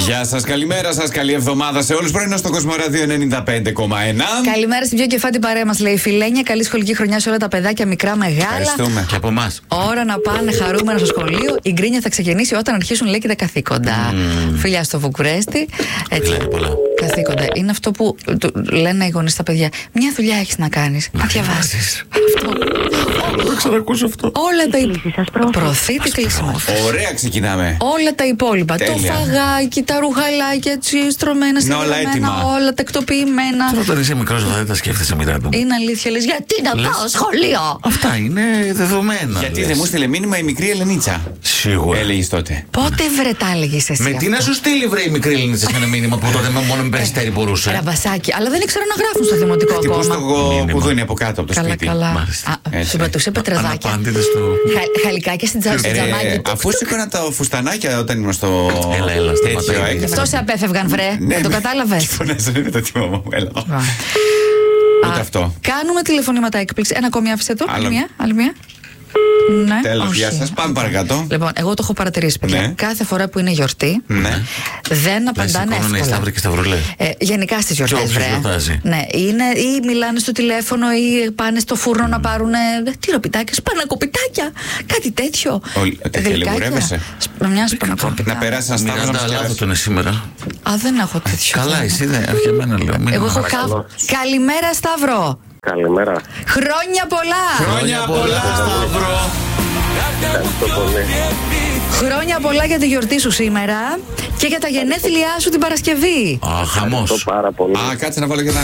Γεια σας, καλημέρα σας, καλή εβδομάδα σε όλους. Πρωινό στο Κοσμοράδιο 95,1. Καλημέρα στην πιο κεφάτη παρέα μας, λέει η Φιλένια. Καλή σχολική χρονιά σε όλα τα παιδάκια, μικρά, μεγάλα. Ευχαριστούμε. Και από εμάς. Ώρα να πάνε χαρούμενα στο σχολείο. Η γκρίνια θα ξεκινήσει όταν αρχίσουν, λέει, και τα καθήκοντα. Φιλιά στο Βουκουρέστι. Έτσι. Λένε πολλά. Καθήκοντα. Είναι αυτό που λένε οι γονείς στα παιδιά. Μια δουλειά έχεις να κάνεις. Να διαβάσεις. Αυτό. Δεν ξανακούσω αυτό. Όλα τα υπόλοιπα. Προωθείται κλείσιμο. Ωραία, ξεκινάμε. Όλα τα υπόλοιπα. Τέλεια. Το φαγάκι, τα ρουχαλάκια έτσι στρωμένα, Είναι όλα στεγμένα, έτοιμα. όλα τακτοποιημένα. Τώρα όταν είσαι μικρός δεν τα σκέφτεσαι μετά του. Είναι αλήθεια, λες, γιατί να πάω σχολείο. Αυτά είναι δεδομένα. Γιατί λες. δεν μου στείλε μήνυμα η μικρή Ελενίτσα. Σίγουρα. Έλεγες τότε. Πότε βρε τα έλεγες εσύ? Με τι να σου στείλει βρε η μικρή Ελληνίτσα σε ένα μήνυμα που τότε μόνο με περιστέρι μπορούσε. Ραμπασάκι, αλλά δεν ήξερα να γράφουν στο δημοτικό Χτυπούς ακόμα. το κουδούνι από κάτω από το Καλά, σπίτι. καλά. Μάλιστα. Έτσι. Σου πατούσε πετραδάκια. Αναπάντητες στο. Χαλικάκια στην τζαμάκι. Αφού σήκωνα τα φουστανάκια όταν ήμουν στο. Έλα, τέτοιο, σταματάει. έκανα. Γι' αυτό σε απέφευγαν, βρε. Ναι, Το ναι. κατάλαβες? Και φωνάζανε το τιμά μου. Έλα. Ούτε αυτό. Κάνουμε τηλεφωνήματα έκπληξη. Ένα ακόμη άφησε το. Άλλο. Άλλη μία. Ναι, Τέλος, όχι. γεια σας. Πάμε παρακάτω. Λοιπόν, εγώ το έχω παρατηρήσει, παιδιά. Ναι. Κάθε φορά που είναι γιορτή, Ναι. δεν απαντάνε Σηκώνουν οι εύκολα. σταύροι και σταυρολέ. Γενικά στις γιορτές, όποιος βρε. γιορτάζει. Ναι, είναι ή μιλάνε στο τηλέφωνο ή πάνε στο φούρνο να πάρουν τυροπιτάκια, σπανακοπιτάκια, κάτι τέτοιο. Τέτοια Γλυκάκια. λιγουρεύεσαι. Μια σπανακόπιτα. Να περάσει ένα σταύρο να Μιράντα, μας λάθο κεράσει. τον είναι σήμερα. Α, δεν έχω τέτοιο. Καλά, θέμα. εσύ δεν. Αρχή εμένα λέω. Μην Εγώ έχω παρακαλώ. Καλημέρα, Σταύρο. Καλημέρα. Χρόνια πολλά. Χρόνια πολλά, Σταύρο. Ευχαριστώ πολύ. Χρόνια πολλά για τη γιορτή σου σήμερα και για τα γενέθλιά σου την Παρασκευή. Α, Ευχαριστώ χαμός. πάρα πολύ. Α, κάτσε να βάλω και ένα.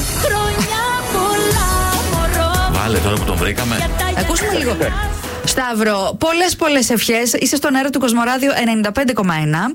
Βάλε τώρα που τον βρήκαμε. Ακούσουμε λίγο. Σταύρο, πολλές ευχές. Είσαι στον αέρα του Κοσμοράδιο 95,1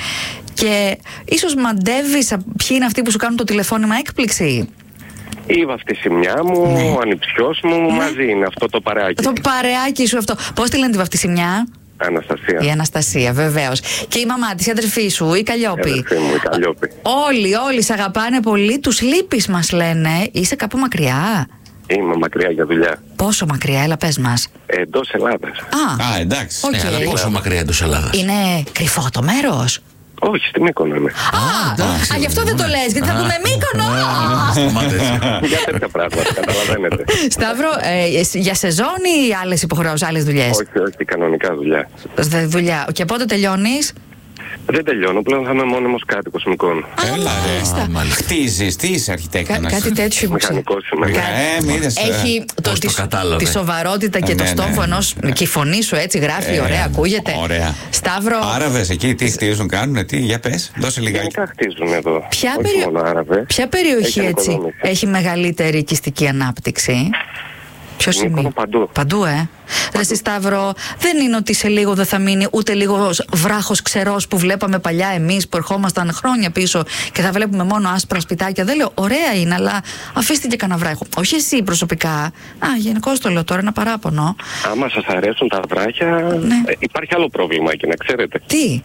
και ίσως μαντεύεις ποιοι είναι αυτοί που σου κάνουν το τηλεφώνημα έκπληξη. Η βαφτισιμιά μου, ο ανιψιός μου, μαζί είναι αυτό το παρεάκι. Το παρεάκι σου αυτό. Πώς τη λένε τη βαφτισιμιά? Αναστασία. Η Αναστασία, βεβαίως. Και η μαμά της, η αδερφή σου, η Καλλιόπη. Αδερφή μου, η Καλλιόπη. Όλοι σε αγαπάνε πολύ. Τους λείπεις, μας λένε. Είσαι κάπου μακριά? Είμαι μακριά για δουλειά. Πόσο μακριά, έλα πες μας. Εντός Ελλάδας. Α, εντάξει. Οκ. Ναι, αλλά πόσο μακριά εντός Ελλάδας. Είναι κρυφό το μέρος? Όχι, στη Μύκονο είμαι. Α, γι' αυτό δεν το λες, γιατί θα πούμε Μύκονο. Σταμάτε έτσι. Για τέτοια πράγματα, καταλαβαίνετε. Σταύρο, για σεζόν ή άλλες υποχρεώσεις, άλλες δουλειές? Όχι, κανονικά δουλειά. Δουλειά. Και πότε τελειώνεις? Δεν τελειώνω, πλέον θα είμαι μόνιμος κάτοικος Μυκόνου. Έλα, ρε. Μάλιστα. Χτίζεις, τι είσαι αρχιτέκτονας. Κάτι τέτοιο μου ξέρει. Μηχανικός είμαι. Μ' είδες. Έχει Πώς το κατάλαβε. τη σοβαρότητα και το Ναι, στόμφο ναι. ενός. Και η φωνή σου έτσι γράφει, ωραία, ακούγεται. Ωραία. Σταύρο, Άραβες εκεί, τι χτίζουν, κάνουνε, τι, για πες, δώσε λιγάκι. Γενικά χτίζουν εδώ. ποια, Όχι μόνο Άραβες. ποια περιοχή Έχει έτσι ανοικοδόμηση. έχει μεγαλύτερη οικιστική ανάπτυξη? Ποιο σημείο? Παντού. Παντού, Ρε εσύ, Σταύρο, δεν είναι ότι σε λίγο δεν θα μείνει ούτε λίγο βράχος ξερός που βλέπαμε παλιά εμείς που ερχόμασταν χρόνια πίσω και θα βλέπουμε μόνο άσπρα σπιτάκια. Δεν λέω, ωραία είναι, αλλά αφήστε και κανένα βράχο. Όχι εσύ προσωπικά. Γενικώς το λέω τώρα, ένα παράπονο. Άμα σας αρέσουν τα βράχια, Ναι. υπάρχει άλλο πρόβλημα εκεί, να ξέρετε. Τι?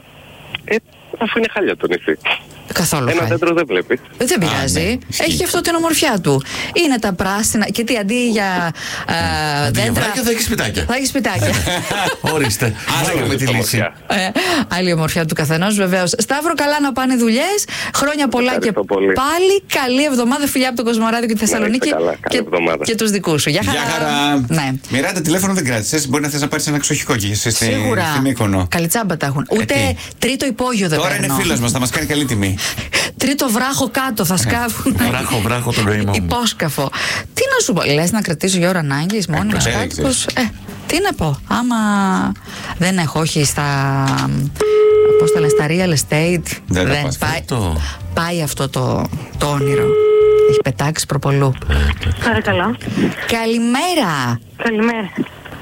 Αφού είναι χάλια το νησί. Καθόλου. Ένα χάρη. δέντρο δεν βλέπει. Δεν πειράζει. ναι, Έχει και αυτό την ομορφιά του. Είναι τα πράσινα. Και τι, αντί για Για δέντρα. βράκια θα έχει σπιτάκια. Θα έχει σπιτάκια. Ορίστε. Άρα με τη λύση. Άλλη ομορφιά του καθενός, βεβαίως. Σταύρο, καλά να πάνε δουλειές. Χρόνια πολλά και Ευχαριστώ πολύ. πάλι καλή εβδομάδα. Φιλιά από το Κοσμοράδιο και τη Θεσσαλονίκη. είστε καλά. Καλή εβδομάδα. Και τους δικούς σου. Γεια Γεια χαρά. χαρά. Ναι. Μοιράτε τηλέφωνο δεν κράτησες. Μπορεί να θες να πάρεις ένα ξοχικό και εσύ στη Μύκονο. Καλή τσάμπα τα έχουν. Ούτε τι. τρίτο υπόγειο δεν Τώρα είναι παίρνω. φίλος μας, θα μας κάνει καλή τιμή. Τρίτο βράχο κάτω θα σκάβουν. Βράχο τον καημό μου. Υπόσκαφο. Τι να σου πω, λες να κρατήσω για ώρα ανάγκης μόνιμος δεν κάτοικος? Τι να πω, άμα δεν έχω, όχι στα, πώς τα λένε, στα real estate, Δεν τα πας. πάει αυτό το όνειρο. Έχει πετάξει προπολού. Παρακαλώ. Καλημέρα. Καλημέρα.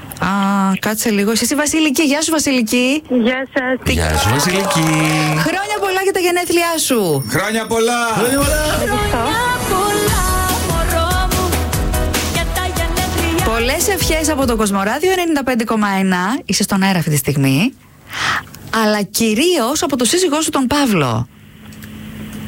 Κάτσε λίγο. Εσύ Βασιλική, γεια σου Βασιλική. Γεια σας. Γεια σου Βασιλική. Χρόνια πολλά για τα γενέθλιά σου. Χρόνια πολλά! Πολλές ευχές από το Κοσμοράδιο 95,1. Είσαι στον αέρα αυτή τη στιγμή. Αλλά κυρίως από το σύζυγό σου τον Παύλο.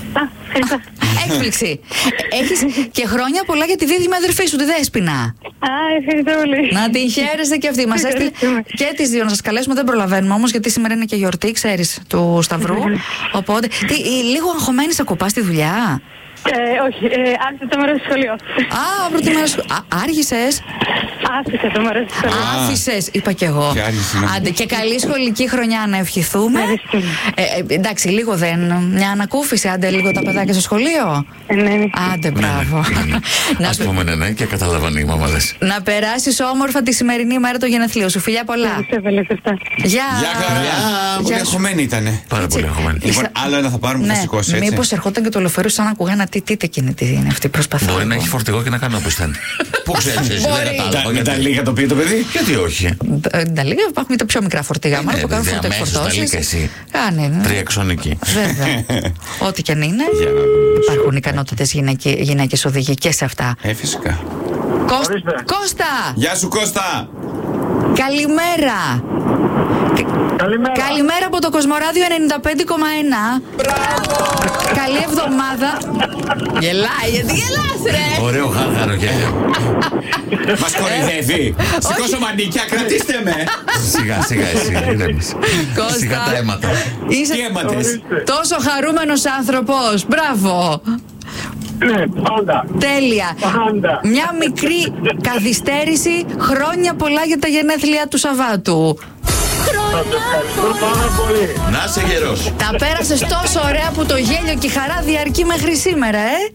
Έκπληξη. Έχεις και χρόνια πολλά για τη δίδυμη αδερφή σου, τη Δέσποινα. Α, ευχαριστώ πολύ. Να την χαίρεστε και αυτή. Μας έστειλε και τις δύο να σας καλέσουμε. Δεν προλαβαίνουμε όμως, γιατί σήμερα είναι και γιορτή, ξέρεις, του Σταυρού. Οπότε, λίγο αγχωμένη σε κοπά στη δουλειά. Όχι, άφησα το μέρο στο σχολείο. Α, πρώτη μέρα άργησες. Άφησα το μέρο στο σχολείο. Άφησες, είπα κι εγώ. Άντε, και καλή σχολική χρονιά να ευχηθούμε. Εντάξει, λίγο δεν. Μια ανακούφιση, άντε λίγο τα παιδάκια στο σχολείο. Ναι. Άντε, μπράβο. Ας πούμε ναι και καταλαβαίνει η μάμα λες. Να περάσεις όμορφα τη σημερινή μέρα των γενεθλίων σου. Φιλιά πολλά. Γεια. Πολύ αγχωμένη ήτανε. Πάρα πολύ αγχωμένη. Λοιπόν, άλλο ένα θα πάρουμε που θα σηκώσει, έτσι. Μήπως ερχόταν και το λεωφορείο σαν να ακούγα ένα τι κινητή είναι αυτή, προσπαθώ. Μπορεί να έχει φορτηγό και να κάνει όπως θέλει. Πού ξέρεις εσύ, δεν κατάλαβα. Με τα λίγα το πει το παιδί. Γιατί όχι. Τα λίγα υπάρχουν τα πιο μικρά φορτηγά. Μάλλον που κάνουν φορτοεκφορτώσεις. Κάνε. Τριεξονική. Βέβαια. Ό,τι και αν είναι. Υπάρχουν ικανότητες γυναίκες οδηγοί και σε αυτά. Φυσικά. Κώστα! Γεια σου, Κώστα! Καλημέρα! Καλημέρα από το Κοσμοράδιο 95,1. Καλή εβδομάδα. Γελάει, γιατί γελάς ρε. Ωραίο χάχαρο γέλιο. Μας κορυδεύει. Σηκώσω μανίκια, κρατήστε με. Σιγά εσύ, ήρεμες. Σιγά τα αίματα. Είσαι Τι αίματες? τόσο χαρούμενος άνθρωπος. Μπράβο. Ναι, πάντα. Τέλεια. Πάντα. Μια μικρή καθυστέρηση. Χρόνια πολλά για τα γενέθλια του Σαββάτου. Ευχαριστώ πάρα πολύ. Να είσαι γερός. Τα πέρασες τόσο ωραία που το γέλιο και η χαρά διαρκεί μέχρι σήμερα,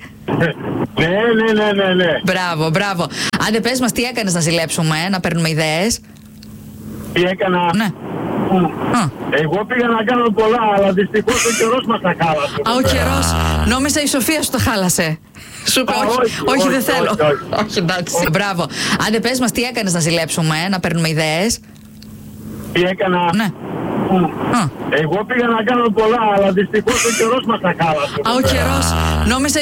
Ναι. Μπράβο. Άντε πες μας τι έκανες να ζηλέψουμε, να παίρνουμε ιδέες. Τι έκανα? Ναι. Εγώ πήγα να κάνω πολλά, αλλά δυστυχώς ο καιρός μας τα χάλασε. Α, ο καιρός. Νόμιζα η Σοφία σου τα χάλασε. Σου είπε όχι, δεν θέλω. Όχι, εντάξει. Μπράβο. Άντε πες μας τι έκανες να ζηλέψουμε, να παίρνουμε ιδέες. Τι έκανα? Ναι. Εγώ πήγα να κάνω πολλά, αλλά δυστυχώς ο καιρός μας τα χάλασε. Α, ο καιρός. Νόμιζα